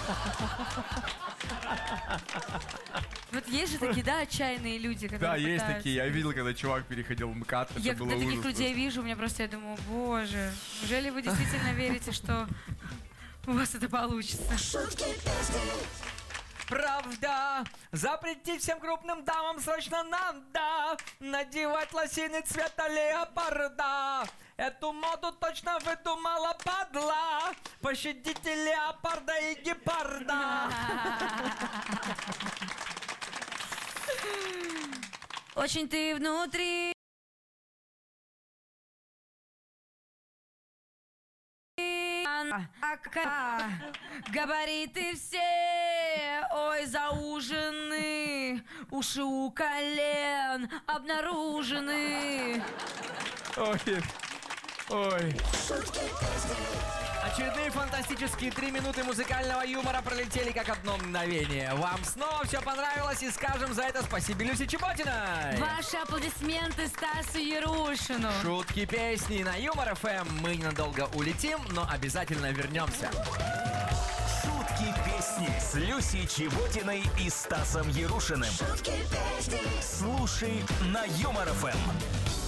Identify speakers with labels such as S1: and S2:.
S1: Вот есть же такие, да, отчаянные люди, которые
S2: Да, есть
S1: пытаются.
S2: такие. Я видел, когда чувак переходил МКАД, это
S1: Я
S2: было
S1: когда таких
S2: ужас
S1: людей вижу, у меня просто, я думаю, боже, неужели вы действительно верите, что у вас это получится?
S3: Правда, запретить всем крупным дамам срочно надо надевать лосины цвета леопарда. Эту моду точно выдумала падла. Пощадите леопарда и гепарда.
S1: Очень ты внутри. Габариты все, ой, заужены, уши у колен обнаружены.
S2: Ой.
S3: Очередные фантастические 3 минуты музыкального юмора пролетели как одно мгновение. Вам снова все понравилось, и скажем за это спасибо Люсе Чеботиной.
S1: Ваши аплодисменты Стасу Ярушину.
S3: Шутки, песни на Юмор ФМ. Мы ненадолго улетим, но обязательно вернемся.
S4: Шутки, песни с Люсей Чеботиной и Стасом Ярушиным.
S5: Шутки, песни.
S4: Слушай на Юмор ФМ.